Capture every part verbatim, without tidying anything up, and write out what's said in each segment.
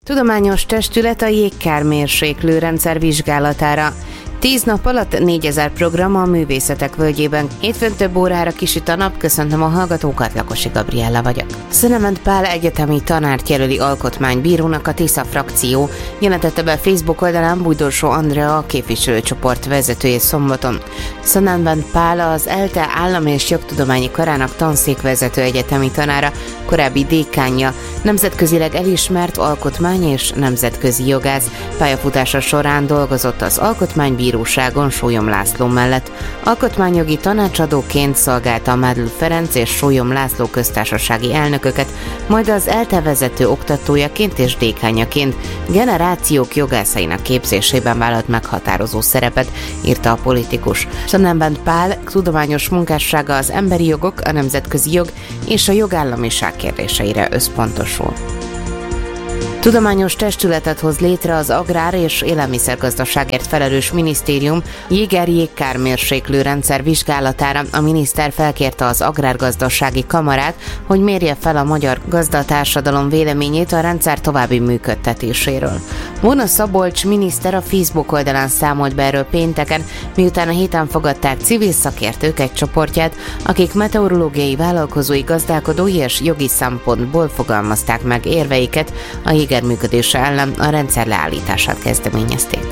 Tudományos testület a jégkár-mérséklő rendszer vizsgálatára. Tíz nap alatt négyezer program a művészetek völgyében. Hétfőn több órára kisüt a nap, köszöntöm a hallgatókat, Lakosi Gabriella vagyok. Szenement Pál egyetemi tanárt jelöli alkotmánybírónak a Tisza frakció, jelentette be Facebook oldalán Bújdorsó Andrea, a képviselőcsoport vezetője szombaton. Szenement Pál az ELTE állam- és jogtudományi karának tanszékvezető egyetemi tanára, korábbi dékánja, nemzetközileg elismert alkotmány- és nemzetközi jogász. Pályafutása során dolgozott az alkotmánybíróságon Sólyom László mellett. Alkotmányjogi tanácsadóként szolgálta Mádl Ferenc és Sólyom László köztársasági elnököket, majd az ELTE vezető oktatójaként és dékányaként generációk jogászainak képzésében vállalt meghatározó szerepet, írta a politikus. Szenement Pál tudományos munkássága az emberi jogok, a nemzetközi jog és a jogállamiság kérdéseire összpontosul. Tudományos testületet hoz létre az agrár- és élelmiszergazdaságért felelős minisztérium jéger-jégkár-mérséklő rendszer vizsgálatára. A miniszter felkérte az Agrárgazdasági Kamarát, hogy mérje fel a magyar gazdatársadalom véleményét a rendszer további működtetéséről. Vona Szabolcs miniszter a Facebook oldalán számolt be erről pénteken, miután a héten fogadták civil szakértők egy csoportját, akik meteorológiai, vállalkozói, gazdálkodói és jogi szempontból fogalmazták meg érveiket a jéger működése ellen, a rendszer leállítását kezdeményezték.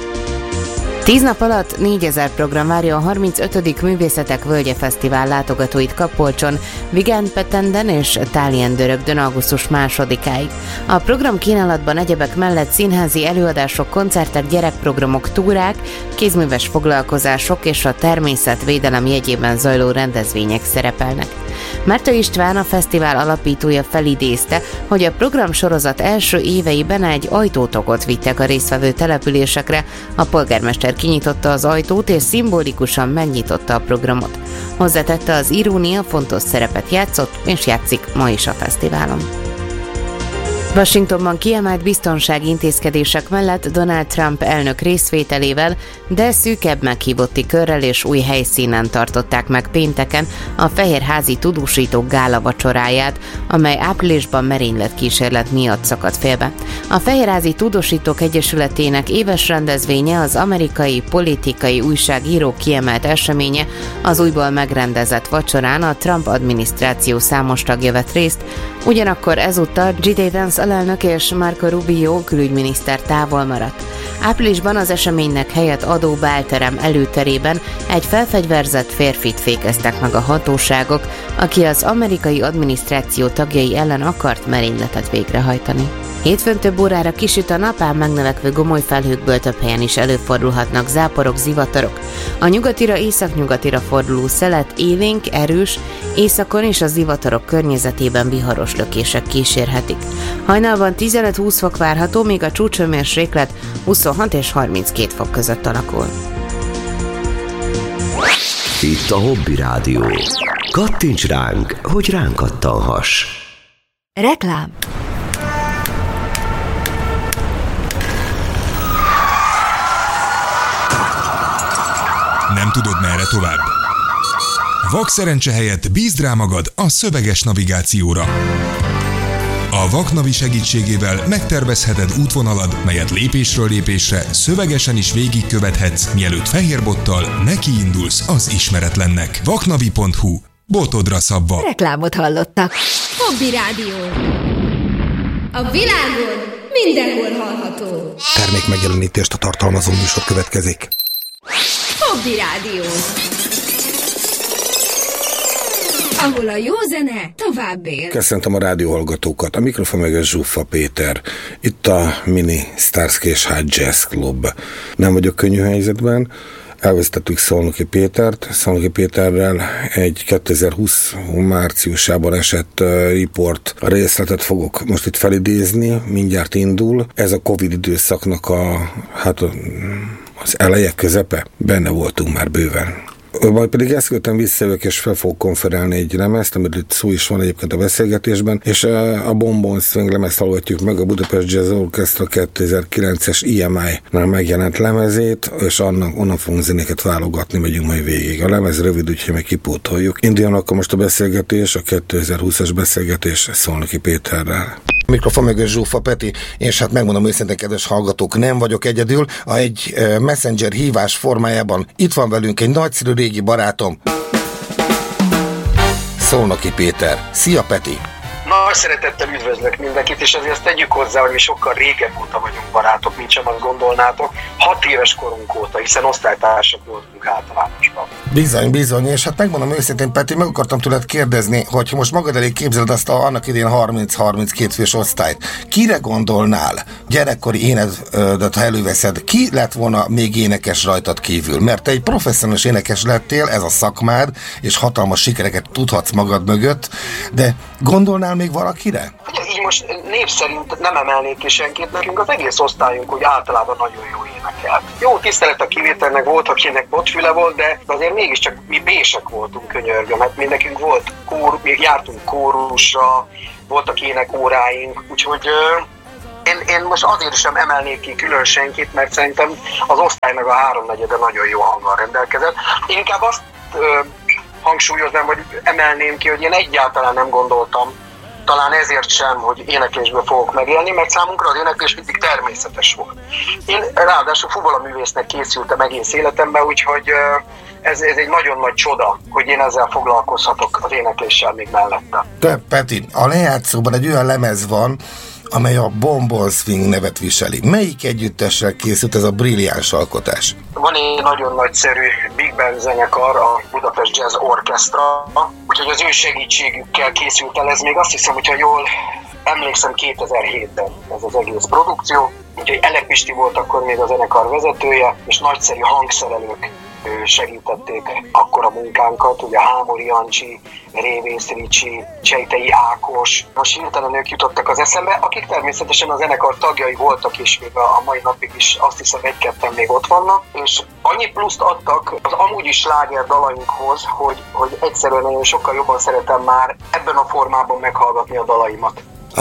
Tíz nap alatt négyezer program várja a harmincötödik Művészetek Völgye Fesztivál látogatóit Kapolcson, Vigán-Petenden és Táliendörögdön augusztus másodikáig. A program kínálatban egyebek mellett színházi előadások, koncertek, gyerekprogramok, túrák, kézműves foglalkozások és a természetvédelem jegyében zajló rendezvények szerepelnek. Márta István, a fesztivál alapítója felidézte, hogy a programsorozat első éveiben egy ajtótokot vittek a résztvevő településekre, a polgármester kinyitotta az ajtót és szimbolikusan megnyitotta a programot. Hozzátette, az irónia fontos szerepet játszott és játszik ma is a fesztiválon. Washingtonban kiemelt biztonsági intézkedések mellett Donald Trump elnök részvételével, de szűkebb meghívotti körrel és új helyszínen tartották meg pénteken a Fehérházi tudósítók gála vacsoráját, amely áprilisban merényletkísérlet miatt szakadt félbe. A Fehérházi Tudósítók Egyesületének éves rendezvénye, az amerikai politikai újságírók kiemelt eseménye. Az újból megrendezett vacsorán a Trump adminisztráció számos tagja vett részt, ugyanakkor ezúttal J D Vance alelnök és Marco Rubio külügyminiszter távol maradt. Áprilisban az eseménynek helyett adó bálterem előterében egy felfegyverzett férfit fékeztek meg a hatóságok, aki az amerikai adminisztráció tagjai ellen akart merényletet végrehajtani. Hétfőn több órára kisüt a nap, ám megnövekvő gomoly felhőkből több helyen is előfordulhatnak záporok, zivatarok. A nyugatira, északnyugatira forduló szelet élénk, erős, északon és a zivatarok környezetében viharos lökések kísérhetik. Hajnalban tizenöt-húsz fok várható, míg a csúcshőmérséklet huszonhat és harminckét fok között alakul. Itt a Hobby Rádió. Kattints ránk, hogy ránk kattanhass. Reklám. Nem tudod, merre tovább? Vakszerencse helyett bízd rá magad a szöveges navigációra. A Vaknavi segítségével megtervezheted útvonalad, melyet lépésről lépésre szövegesen is végigkövethetsz, mielőtt fehérbottal nekiindulsz az ismeretlennek. vaknavi pont hu. Botodra szabva. Reklámot hallottak. Hobby Rádió. A világon mindenhol hallható. Termék megjelenítést a tartalmazó műsor következik. Hobby Rádió. Ahol a jó zene tovább él. Köszöntöm a rádióhallgatókat, a mikrofon meg a Zsuffa Péter. Itt a Mini Starsky és High Jazz Club. Nem vagyok könnyű helyzetben, elvesztettük Szolnoki Pétert. Szolnoki Péterrel egy kétezer-húsz márciusában esett riport részletet fogok most itt felidézni, mindjárt indul. Ez a Covid időszaknak a, hát az eleje, közepe, benne voltunk már bőven. Majd pedig ezt követően visszajövök, és fel fogok konferálni egy lemezt, amiről szó is van egyébként a beszélgetésben, és a Bonbon Swing lemezt hallgatjuk meg, a Budapest Jazz Orchestra kétezer-kilences I M I-nál megjelent lemezét, és annak, onnan fogunk zenéket válogatni, megyünk majd végig. A lemez rövid, úgyhogy meg kipótoljuk. Induljon akkor most a beszélgetés, a kétezer-húszas beszélgetés Szolnoki Péterrel. Mikrofon mögött Zsúfa Peti, és hát megmondom őszintén, kedves hallgatók, nem vagyok egyedül. A egy messenger hívás formájában itt van velünk egy nagyszerű régi barátom, Szolnoki Péter. Szia, Peti! Nagy szeretettel üdvözlök mindenkit, és azért tegyük hozzá, hogy mi sokkal régebb óta vagyunk barátok, mint sem azt gondolnátok. Hat éves korunk óta, hiszen osztálytársak voltunk általánosban. Bizony, bizony, és hát megmondom őszintén, Peti, meg akartam tőled kérdezni, hogy most magad elé képzeled azt a, annak idén harminc-harminckét fős osztályt. Kire gondolnál, gyerekkori énedet, ha előveszed, ki lett volna még énekes rajtad kívül? Mert te egy professzionális énekes lettél, ez a szakmád, és hatalmas sikereket tudhatsz magad mögött, de gondolnál még valakire? Így most név szerint nem emelnék ki senkit, nekünk az egész osztályunk úgy általában nagyon jó énekelt. Jó tisztelet a kivételnek, volt, akinek botfüle volt, de azért mégiscsak mi bések voltunk, könyörgöm, hát mi nekünk volt kór, mi jártunk kórusra, voltak énekóráink, úgyhogy én, én most azért sem emelnék ki külön senkit, mert szerintem az osztálynak a háromnegyede nagyon jó hanggal rendelkezett. Én inkább azt ö, hangsúlyoznám, vagy emelném ki, hogy én egyáltalán nem gondoltam, talán ezért sem, hogy éneklésből fogok megélni, mert számunkra az éneklés mindig természetes volt. Én ráadásul fuvolaművésznek készültem egész életemben, úgyhogy ez, ez egy nagyon nagy csoda, hogy én ezzel foglalkozhatok az énekléssel még mellette. Te, Peti, a lejátszóban egy olyan lemez van, amely a Bombon Swing nevet viseli. Melyik együttessel készült ez a brilliáns alkotás? Van egy nagyon nagyszerű Big Band zenekar, a Budapest Jazz Orchestra, úgyhogy az ő segítségükkel készült el ez, még azt hiszem, hogyha jól emlékszem, kétezer-hétben ez az egész produkció. Úgyhogy Elek Pisti volt akkor még a zenekar vezetője, és nagyszerű hangszerelők segítették akkor a munkánkat, ugye Hámori Jancsi, Révész Ricsi, Csejtei Ákos, most hirtelen ők jutottak az eszembe, akik természetesen a zenekar tagjai voltak, és még a mai napig is azt hiszem egy-ketten még ott vannak, és annyi pluszt adtak az amúgy is sláger dalainkhoz, hogy, hogy egyszerűen nagyon sokkal jobban szeretem már ebben a formában meghallgatni a dalaimat.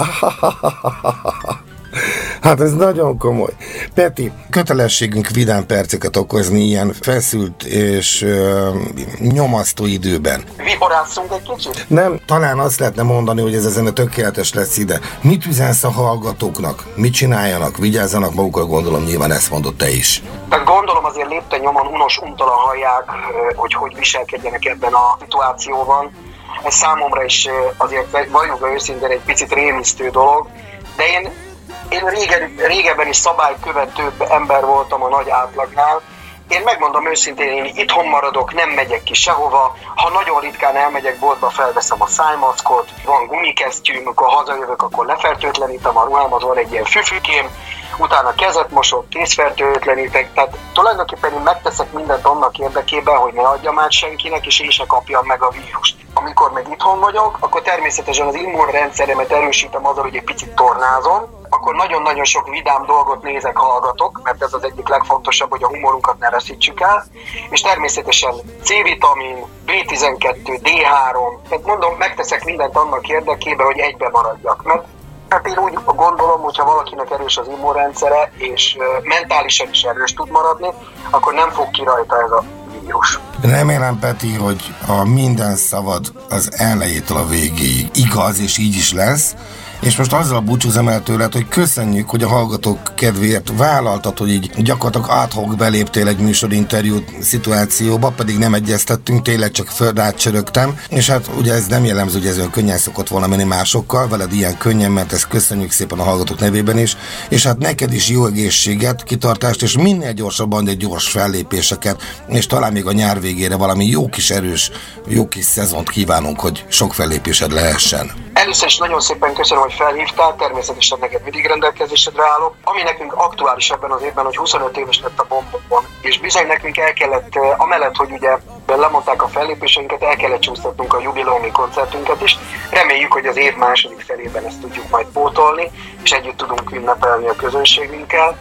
Hát ez nagyon komoly. Peti, kötelességünk vidám perceket okozni ilyen feszült és ö, nyomasztó időben. Viborázzunk egy kicsit? Nem, talán azt lehetne mondani, hogy ez ezen a tökéletes lesz ide. Mit üzensz a hallgatóknak? Mit csináljanak? Vigyázzanak magukra, gondolom nyilván ezt mondod te is. Tehát gondolom azért lépten nyomon unos, untalan hallják, hogy hogy viselkedjenek ebben a szituációban. Ez számomra is azért valljuk be őszintén egy picit rémisztő dolog, de én Én régen, régebben is szabálykövetőbb ember voltam a nagy átlagnál. Én megmondom őszintén, én itthon maradok, nem megyek ki sehova. Ha nagyon ritkán elmegyek boltba, felveszem a szájmaszkot, van gumikesztyűm, amikor hazajövök, akkor lefertőtlenítem a ruhámat, van egy ilyen füfükém, utána kezet mosok, kézfertőtlenítek, tehát tulajdonképpen én megteszek mindent annak érdekében, hogy ne adjam át senkinek, és én se kapjam meg a vírust. Amikor meg itthon vagyok, akkor természetesen az immunrendszeremet erősítem azzal, hogy egy picit tornázom, akkor nagyon-nagyon sok vidám dolgot nézek, hallgatok, mert ez az egyik legfontosabb, hogy a humorunkat ne veszítsük el, és természetesen C-vitamin, bé tizenkettő, dé három, tehát mondom, megteszek mindent annak érdekében, hogy egybe maradjak, mert hát én úgy gondolom, hogyha valakinek erős az immunrendszere, és mentálisan is erős tud maradni, akkor nem fog ki rajta ez a vírus. Remélem, Peti, hogy a minden szavad az elejétől a végéig igaz, és így is lesz. És most azzal búcsúzom el tőled, hogy köszönjük, hogy a hallgatók kedvéért vállaltad, hogy így gyakorlatilag ad hoc beléptél egy műsorinterjú szituációba, pedig nem egyeztettünk, tényleg csak földátcsörögtem, és hát ugye ez nem jellemző, hogy ez olyan könnyen szokott volna menni másokkal, veled ilyen könnyen, mert ezt köszönjük szépen a hallgatók nevében is, és hát neked is jó egészséget, kitartást, és minél gyorsabban egy gyors fellépéseket, és talán még a nyár végére valami jó kis erős, jó kis szezont kívánunk, hogy sok fellépésed lehessen. Először is nagyon szépen köszönöm, hogy felhívtál, természetesen neked mindig rendelkezésedre állok. Ami nekünk aktuális ebben az évben, hogy huszonöt éves lett a Bombon, és bizony nekünk el kellett, amellett, hogy ugye lemondták a fellépéseinket, el kellett csúsztatnunk a jubileumi koncertünket is. Reméljük, hogy az év második felében ezt tudjuk majd pótolni, és együtt tudunk ünnepelni a közönségünkkel.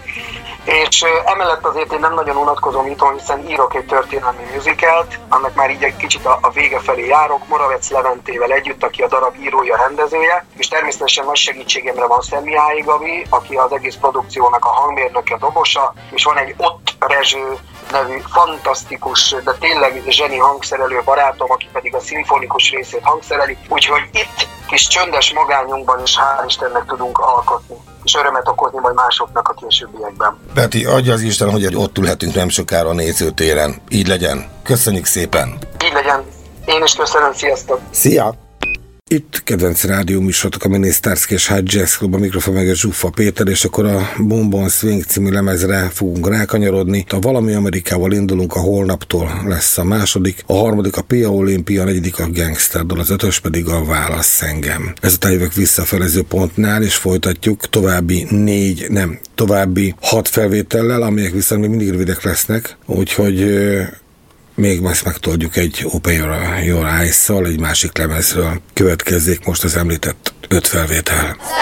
És emellett azért én nem nagyon unatkozom itthon, hiszen írok egy történelmi musicalt, annak már így egy kicsit a, a vége felé járok, Moravec Leventével együtt, aki a darab írója, rendezője, és természetesen nagy segítségemre van Szemmihály Gabi, aki az egész produkciónak a hangmérnöke, dobosa, és van egy Ott Rezső nevű fantasztikus, de tényleg zseni hangszerelő barátom, aki pedig a szimfonikus részét hangszereli, úgyhogy itt kis csöndes magányunkban is hál' Istennek tudunk alkotni, és örömet okozni majd másoknak a későbbiekben. Peti, adja az Isten, hogy ott ülhetünk nem sokára a nézőtéren. Így legyen. Köszönjük szépen. Így legyen. Én is köszönöm, sziasztok! Szia! Itt kedvenc rádióműsorotok, a Mini Starsky és Hutch Jazz Club, a mikrofon meg a Zsuffa Péter, és akkor a Bon Bon Swing című lemezre fogunk rákanyarodni. A Valami Amerikával indulunk, a holnaptól lesz a második, a harmadik a Pia Olimpia, a negyedik a Gangster Doll, az ötös pedig a Válasz engem. Ezután jövök vissza a felező pontnál, és folytatjuk további négy, nem, további hat felvétellel, amelyek viszont még mindig rövidek lesznek, úgyhogy még most megtoldjuk egy Open Your, Your Eyes-szal, egy másik lemezről. Következzék most az említett öt felvétel.